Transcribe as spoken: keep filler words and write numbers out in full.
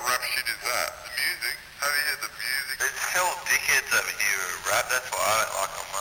rap shit is that? The music? Have you heard the music? There's hell dickheads over here who rap, that's why I don't like them.